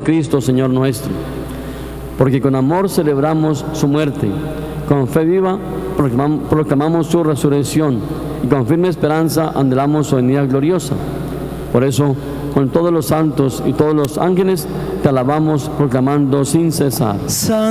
Jesucristo, Señor nuestro. Porque con amor celebramos su muerte, con fe viva proclamamos su resurrección y con firme esperanza anhelamos su venida gloriosa. Por eso, con todos los santos y todos los ángeles, te alabamos proclamando sin cesar.